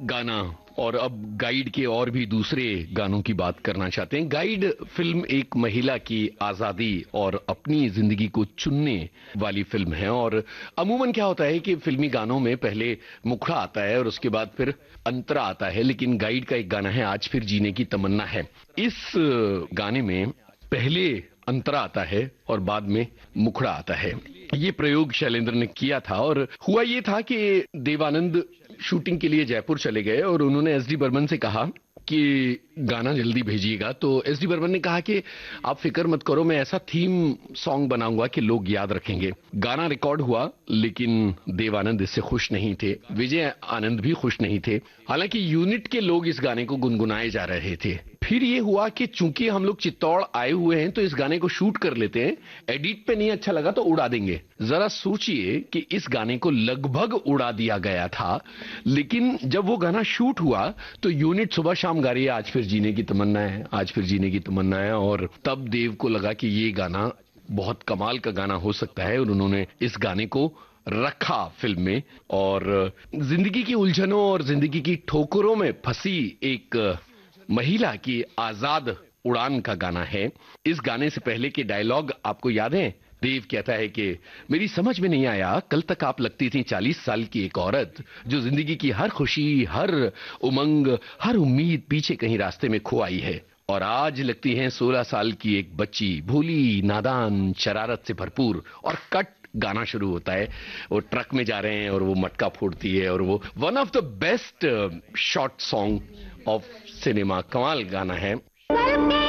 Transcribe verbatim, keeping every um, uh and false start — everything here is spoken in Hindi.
गाना और अब गाइड के और भी दूसरे गानों की बात करना चाहते हैं। गाइड फिल्म एक महिला की आजादी और अपनी जिंदगी को चुनने वाली फिल्म है और अमूमन क्या होता है कि फिल्मी गानों में पहले मुखड़ा आता है और उसके बाद फिर अंतरा आता है, लेकिन गाइड का एक गाना है आज फिर जीने की तमन्ना है। इस गाने में पहले अंतरा आता है और बाद में मुखड़ा आता है। ये प्रयोग शैलेंद्र ने किया था और हुआ ये था कि देवानंद शूटिंग के लिए जयपुर चले गए और उन्होंने एस डी बर्मन से कहा कि गाना जल्दी भेजिएगा। तो एस डी बर्मन ने कहा कि आप फिक्र मत करो, मैं ऐसा थीम सॉन्ग बनाऊंगा कि लोग याद रखेंगे। गाना रिकॉर्ड हुआ लेकिन देवानंद इससे खुश नहीं थे, विजय आनंद भी खुश नहीं थे। हालांकि यूनिट के लोग इस गाने को गुनगुनाए जा रहे थे। फिर ये हुआ कि चूंकि हम लोग चित्तौड़ आए हुए हैं तो इस गाने को शूट कर लेते हैं, एडिट पे नहीं अच्छा लगा तो उड़ा देंगे। जरा सोचिए कि इस गाने को लगभग उड़ा दिया गया था, लेकिन जब वो गाना शूट हुआ तो यूनिट सुबह शाम गा रही है आज फिर जीने की तमन्ना है, आज फिर जीने की तमन्ना है। और तब देव को लगा कि ये गाना बहुत कमाल का गाना हो सकता है और उन्होंने इस गाने को रखा फिल्म में। और जिंदगी की उलझनों और जिंदगी की ठोकरों में फंसी एक महिला की आजाद उड़ान का गाना है। इस गाने से पहले के डायलॉग आपको याद है? देव कहता है कि मेरी समझ में नहीं आया, कल तक आप लगती थी चालीस साल की एक औरत जो जिंदगी की हर खुशी, हर उमंग, हर उम्मीद पीछे कहीं रास्ते में खो आई है, और आज लगती हैं सोलह साल की एक बच्ची, भोली, नादान, शरारत से भरपूर। और कट गाना शुरू होता है, वो ट्रक में जा रहे हैं और वो मटका फोड़ती है और वो one of the best short song of cinema, कमाल गाना है।